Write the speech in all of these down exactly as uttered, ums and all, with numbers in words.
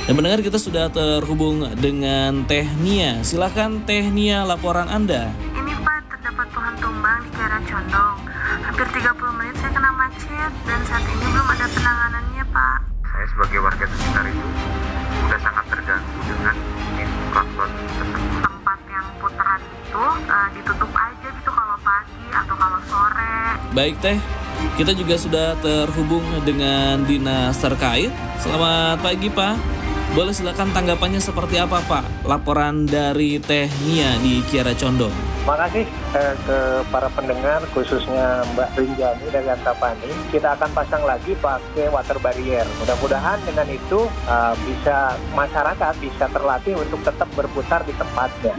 Dan mendengar kita sudah terhubung dengan Teh Nia. Silakan Teh Nia, laporan Anda. Ini Pak, terdapat pohon tumbang di Kiara Condong. Hampir tiga puluh menit saya kena macet dan saat ini belum ada penanganannya Pak. Saya sebagai warga sekitar itu sudah sangat terganggu dengan klakson tersebut. Tempat yang putaran itu uh, ditutup aja gitu kalau pagi atau kalau sore. Baik Teh, kita juga sudah terhubung dengan dinas terkait. Selamat pagi Pak. Boleh silakan tanggapannya seperti apa Pak? Laporan dari Teh Nia di Kiara Condong. Terima kasih eh, ke para pendengar, khususnya Mbak Rinjani dari Antapani. Kita akan pasang lagi pakai water barrier. Mudah-mudahan dengan itu uh, bisa masyarakat bisa terlatih untuk tetap berputar di tempatnya.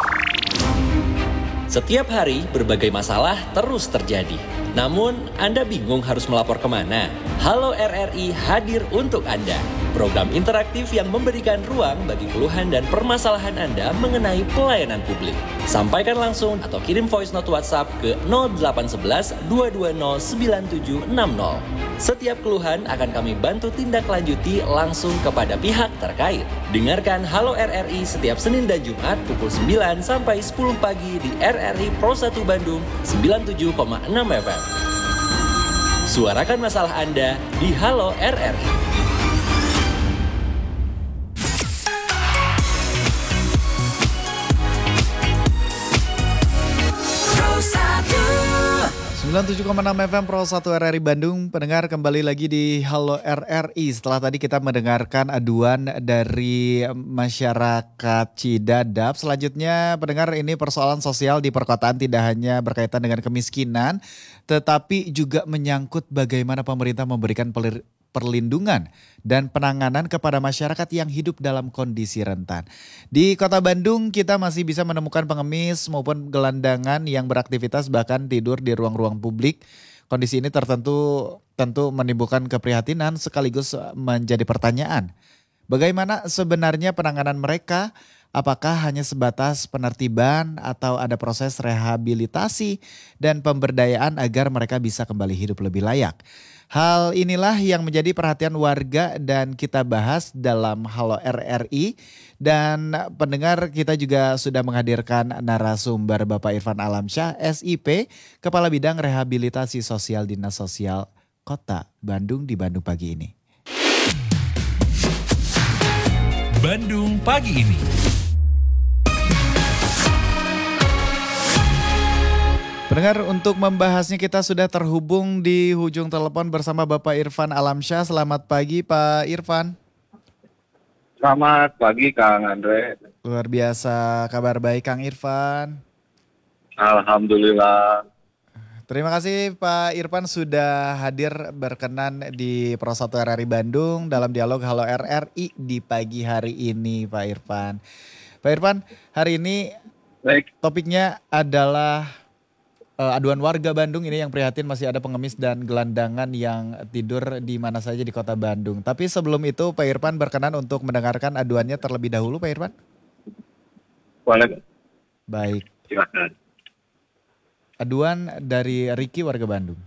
Setiap hari berbagai masalah terus terjadi. Namun Anda bingung harus melapor kemana? Halo R R I hadir untuk Anda. Program interaktif yang memberikan ruang bagi keluhan dan permasalahan Anda mengenai pelayanan publik. Sampaikan langsung atau kirim voice note WhatsApp ke nol delapan satu satu dua dua nol sembilan tujuh enam nol. Setiap keluhan akan kami bantu tindak lanjuti langsung kepada pihak terkait. Dengarkan Halo R R I setiap Senin dan Jumat pukul sembilan sampai sepuluh pagi di R R I Pro satu Bandung sembilan puluh tujuh koma enam F M. Suarakan masalah Anda di Halo R R I. sembilan puluh tujuh koma enam F M Pro satu R R I Bandung. Pendengar, kembali lagi di Halo R R I. Setelah tadi kita mendengarkan aduan dari masyarakat Cidadap. Selanjutnya pendengar, ini persoalan sosial di perkotaan tidak hanya berkaitan dengan kemiskinan, tetapi juga menyangkut bagaimana pemerintah memberikan pelir- perlindungan dan penanganan kepada masyarakat yang hidup dalam kondisi rentan. Di Kota Bandung kita masih bisa menemukan pengemis maupun gelandangan yang beraktivitas bahkan tidur di ruang-ruang publik. Kondisi ini tertentu tentu menimbulkan keprihatinan sekaligus menjadi pertanyaan. Bagaimana sebenarnya penanganan mereka? Apakah hanya sebatas penertiban atau ada proses rehabilitasi dan pemberdayaan agar mereka bisa kembali hidup lebih layak? Hal inilah yang menjadi perhatian warga dan kita bahas dalam Halo R R I. Dan pendengar, kita juga sudah menghadirkan narasumber Bapak Irfan Alamsyah, S I P, Kepala Bidang Rehabilitasi Sosial Dinas Sosial Kota Bandung di Bandung pagi ini. Bandung pagi ini. Pendengar, untuk membahasnya kita sudah terhubung di ujung telepon bersama Bapak Irfan Alamsyah. Selamat pagi Pak Irfan. Selamat pagi Kang Andre. Luar biasa, kabar baik Kang Irfan. Alhamdulillah. Terima kasih Pak Irfan sudah hadir berkenan di Pro satu R R I Bandung dalam dialog Halo R R I di pagi hari ini Pak Irfan. Pak Irfan, hari ini Baik. Topiknya adalah Uh, aduan warga Bandung ini yang prihatin masih ada pengemis dan gelandangan yang tidur di mana saja di Kota Bandung. Tapi sebelum itu Pak Irfan berkenan untuk mendengarkan aduannya terlebih dahulu Pak Irfan. Boleh. Baik. Silakan. Aduan dari Riki warga Bandung.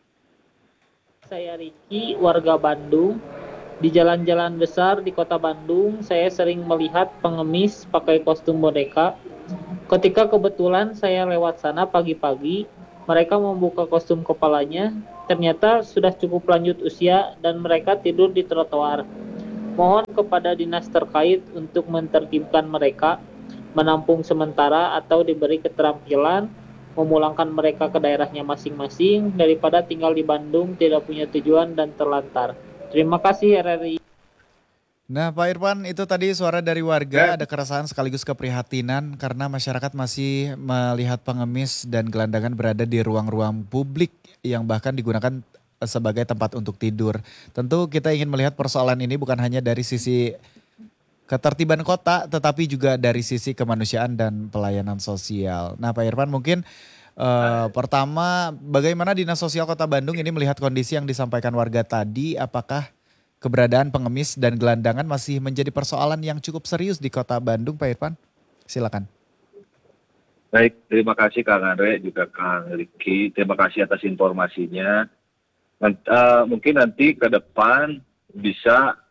Saya Riki, warga Bandung. Di jalan-jalan besar di Kota Bandung, saya sering melihat pengemis pakai kostum boneka. Ketika kebetulan saya lewat sana pagi-pagi, mereka membuka kostum kepalanya, ternyata sudah cukup lanjut usia dan mereka tidur di trotoar. Mohon kepada dinas terkait untuk menertibkan mereka, menampung sementara atau diberi keterampilan, memulangkan mereka ke daerahnya masing-masing daripada tinggal di Bandung tidak punya tujuan dan terlantar. Terima kasih R R I. Nah Pak Irfan, itu tadi suara dari warga, ada keresahan sekaligus keprihatinan karena masyarakat masih melihat pengemis dan gelandangan berada di ruang-ruang publik yang bahkan digunakan sebagai tempat untuk tidur. Tentu kita ingin melihat persoalan ini bukan hanya dari sisi ketertiban kota, tetapi juga dari sisi kemanusiaan dan pelayanan sosial. Nah Pak Irfan, mungkin uh, pertama bagaimana Dinas Sosial Kota Bandung ini melihat kondisi yang disampaikan warga tadi, apakah keberadaan pengemis dan gelandangan masih menjadi persoalan yang cukup serius di Kota Bandung, Pak Irfan? Silakan. Baik, terima kasih Kang Andre, juga Kang Riki. Terima kasih atas informasinya. Uh, mungkin nanti ke depan bisa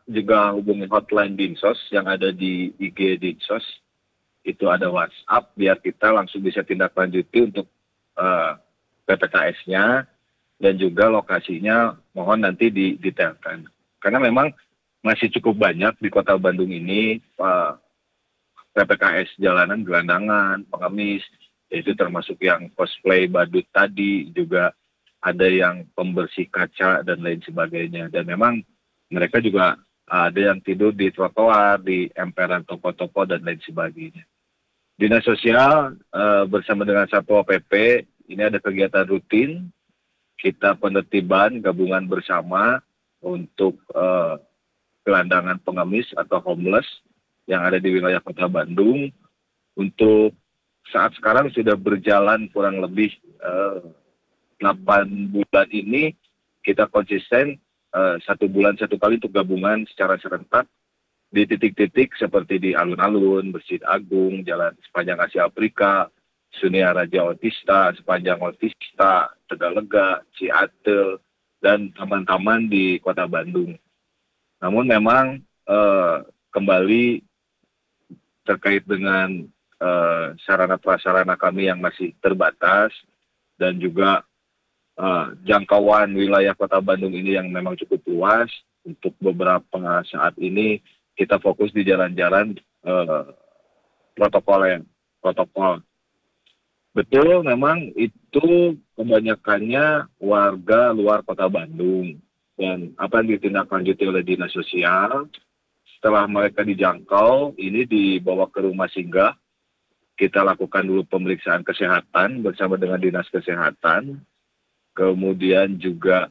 juga hubungi hotline Dinsos yang ada di I G Dinsos. Itu ada WhatsApp biar kita langsung bisa tindak lanjuti untuk uh, P P K S-nya dan juga lokasinya mohon nanti didetailkan. Karena memang masih cukup banyak di Kota Bandung ini uh, P P K S jalanan gelandangan, pengemis, itu termasuk yang cosplay badut tadi, juga ada yang pembersih kaca dan lain sebagainya. Dan memang mereka juga ada yang tidur di trotoar, di emperan toko-toko dan lain sebagainya. Dinas Sosial uh, bersama dengan Satpol P P ini ada kegiatan rutin, kita penertiban gabungan bersama untuk uh, gelandangan pengemis atau homeless yang ada di wilayah Kota Bandung. Untuk saat sekarang sudah berjalan kurang lebih uh, delapan bulan ini, kita konsisten uh, satu bulan satu kali untuk gabungan secara serentak di titik-titik seperti di alun-alun, Masjid Agung, Jalan sepanjang Asia Afrika, Sunia Raja Otista, sepanjang Otista, Tegalega, Ciatel, dan taman-taman di Kota Bandung. Namun memang uh, kembali terkait dengan uh, sarana prasarana kami yang masih terbatas dan juga Uh, jangkauan wilayah Kota Bandung ini yang memang cukup luas. Untuk beberapa saat ini kita fokus di jalan-jalan uh, protokol yang protokol. Betul, memang itu kebanyakannya warga luar Kota Bandung. Dan apa yang ditindaklanjuti oleh Dinas Sosial, setelah mereka dijangkau, ini dibawa ke rumah singgah. Kita lakukan dulu pemeriksaan kesehatan bersama dengan Dinas Kesehatan. Kemudian juga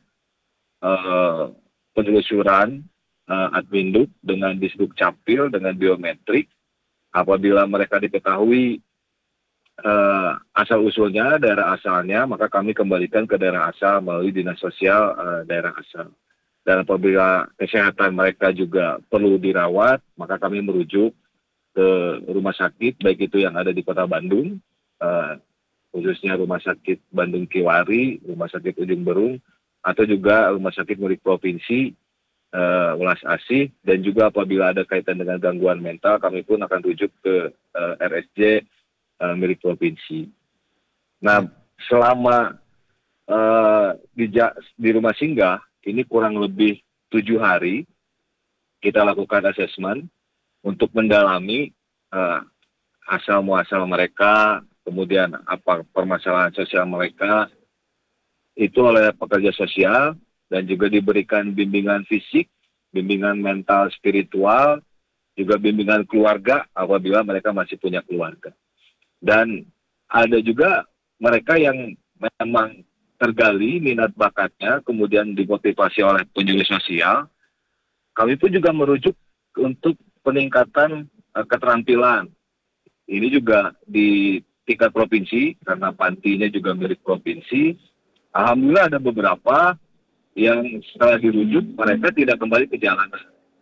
uh, penelusuran uh, Adminduk dengan Disduk Capil dengan biometrik. Apabila mereka diketahui uh, asal-usulnya, daerah asalnya, maka kami kembalikan ke daerah asal melalui Dinas Sosial uh, daerah asal. Dan apabila kesehatan mereka juga perlu dirawat, maka kami merujuk ke rumah sakit, baik itu yang ada di Kota Bandung, uh, khususnya Rumah Sakit Bandung Kiwari, Rumah Sakit Ujung Berung, atau juga Rumah Sakit milik Provinsi, uh, Welas Asih, dan juga apabila ada kaitan dengan gangguan mental, kami pun akan rujuk ke uh, R S J uh, milik Provinsi. Nah, selama uh, di, di rumah singgah, ini kurang lebih tujuh hari, kita lakukan asesmen untuk mendalami uh, asal-muasal mereka, kemudian apa permasalahan sosial mereka itu oleh pekerja sosial, dan juga diberikan bimbingan fisik, bimbingan mental spiritual, juga bimbingan keluarga apabila mereka masih punya keluarga. Dan ada juga mereka yang memang tergali minat bakatnya, kemudian dimotivasi oleh penyuluh sosial. Kami pun juga merujuk untuk peningkatan uh, keterampilan. Ini juga di tingkat provinsi, karena pantinya juga milik provinsi. Alhamdulillah ada beberapa yang setelah dirujuk, mereka tidak kembali ke jalanan.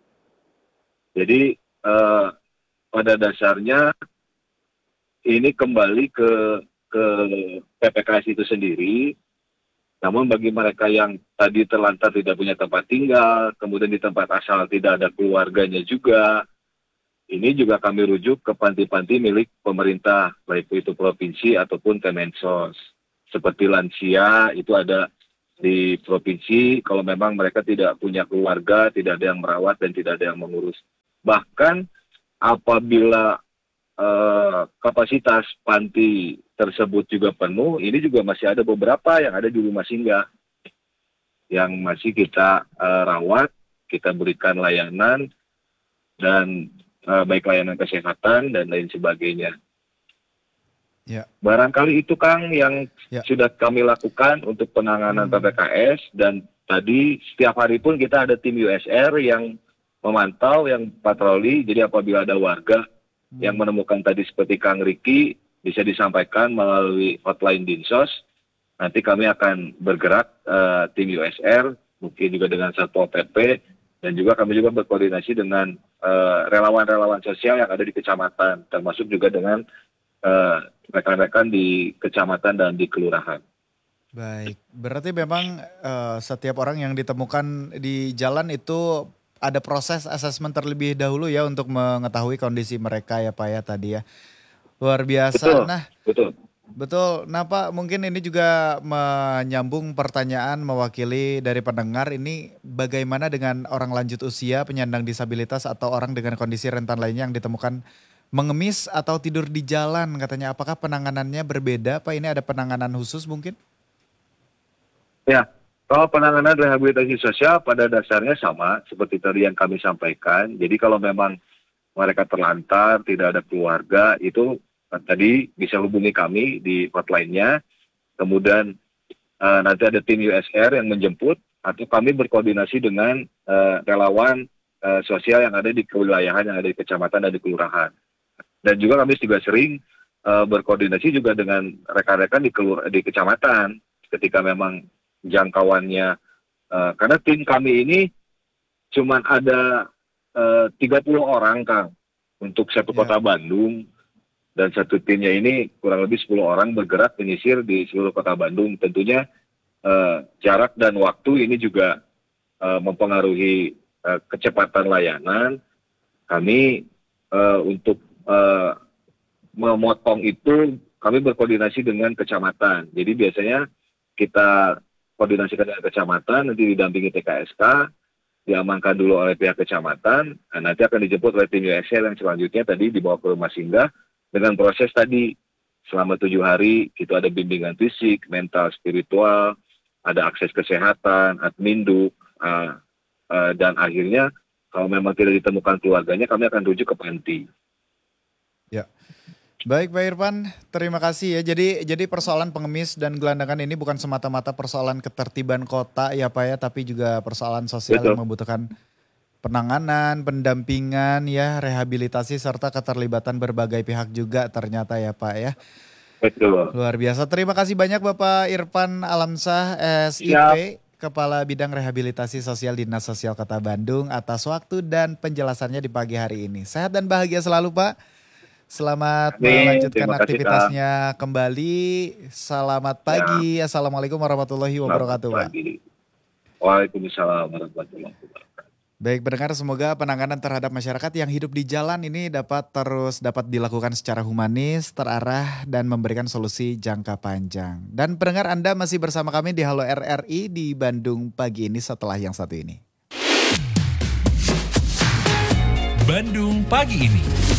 Jadi eh, pada dasarnya ini kembali ke, ke P P K S itu sendiri. Namun bagi mereka yang tadi terlantar tidak punya tempat tinggal, kemudian di tempat asal tidak ada keluarganya juga, ini juga kami rujuk ke panti-panti milik pemerintah, baik itu provinsi ataupun Kemensos. Seperti lansia, itu ada di provinsi, kalau memang mereka tidak punya keluarga, tidak ada yang merawat, dan tidak ada yang mengurus. Bahkan apabila eh, kapasitas panti tersebut juga penuh, ini juga masih ada beberapa yang ada di rumah singgah, yang masih kita eh, rawat, kita berikan layanan, dan Uh, baik layanan kesehatan dan lain sebagainya. Ya. Barangkali itu Kang yang ya. sudah kami lakukan untuk penanganan hmm. P P K S, dan tadi setiap hari pun kita ada tim U S R yang memantau, yang patroli. Jadi apabila ada warga hmm. yang menemukan tadi seperti Kang Riki, bisa disampaikan melalui hotline Dinsos. Nanti kami akan bergerak uh, tim U S R, mungkin juga dengan Satpol P P, dan juga kami juga berkoordinasi dengan uh, relawan-relawan sosial yang ada di kecamatan, termasuk juga dengan uh, rekan-rekan di kecamatan dan di kelurahan. Baik, berarti memang uh, setiap orang yang ditemukan di jalan itu ada proses asesmen terlebih dahulu ya untuk mengetahui kondisi mereka ya Pak ya tadi ya. Luar biasa. Betul, Nah, betul. betul. Nah Pak, mungkin ini juga menyambung pertanyaan mewakili dari pendengar ini, bagaimana dengan orang lanjut usia, penyandang disabilitas atau orang dengan kondisi rentan lainnya yang ditemukan mengemis atau tidur di jalan katanya, apakah penanganannya berbeda Pak? Ini ada penanganan khusus mungkin? Ya, kalau penanganan rehabilitasi sosial pada dasarnya sama seperti tadi yang kami sampaikan. Jadi kalau memang mereka terlantar, tidak ada keluarga, itu tadi bisa hubungi kami di hotline-nya. Kemudian uh, nanti ada tim U S R yang menjemput, atau kami berkoordinasi dengan uh, relawan uh, sosial yang ada di kewilayahan, yang ada di kecamatan dan di kelurahan. Dan juga kami juga sering uh, berkoordinasi juga dengan rekan-rekan di, di kecamatan ketika memang jangkauannya, uh, karena tim kami ini cuma ada uh, tiga puluh orang Kang untuk satu Ya. kota Bandung, dan satu timnya ini kurang lebih sepuluh orang bergerak menyisir di seluruh kota Bandung. Tentunya uh, jarak dan waktu ini juga uh, mempengaruhi uh, kecepatan layanan. Kami uh, untuk uh, memotong itu kami berkoordinasi dengan kecamatan. Jadi biasanya kita koordinasikan dengan kecamatan, nanti didampingi T K S K, diamankan dulu oleh pihak kecamatan, nah, nanti akan dijemput oleh tim U S R yang selanjutnya tadi dibawa ke rumah singgah dengan proses tadi selama tujuh hari. Itu ada bimbingan fisik, mental, spiritual, ada akses kesehatan, adminduk, uh, uh, dan akhirnya kalau memang tidak ditemukan keluarganya, kami akan rujuk ke panti. Ya. Baik Pak Irfan, terima kasih ya. Jadi jadi persoalan pengemis dan gelandangan ini bukan semata-mata persoalan ketertiban kota ya Pak ya, tapi juga persoalan sosial Betul. yang membutuhkan penanganan, pendampingan ya, rehabilitasi serta keterlibatan berbagai pihak juga ternyata ya Pak ya. Betul. Luar biasa. Terima kasih banyak Bapak Irfan Alamsah S I P, Kepala Bidang Rehabilitasi Sosial Dinas Sosial Kota Bandung atas waktu dan penjelasannya di pagi hari ini. Sehat dan bahagia selalu Pak. Selamat Amin. melanjutkan Terima kasih, aktivitasnya kembali. Selamat pagi. Assalamualaikum warahmatullahi wabarakatuh Pak. Pagi. Waalaikumsalam warahmatullahi wabarakatuh. Baik pendengar, semoga penanganan terhadap masyarakat yang hidup di jalan ini dapat terus dapat dilakukan secara humanis, terarah dan memberikan solusi jangka panjang. Dan pendengar, Anda masih bersama kami di Halo R R I di Bandung pagi ini setelah yang satu ini. Bandung pagi ini.